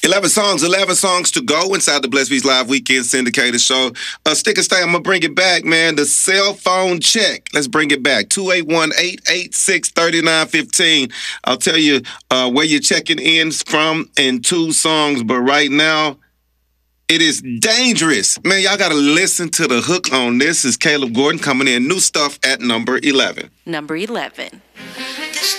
11 songs to go inside the Blessed Beats Live Weekend Syndicated Show. Stick and stay, I'm going to bring it back, man. The cell phone check. Let's bring it back. 281-886-3915. I'll tell you where you're checking in from in 2 songs, but right now, it is dangerous. Man, y'all got to listen to the hook on this. Is Caleb Gordon coming in. New stuff at number 11. Number 11.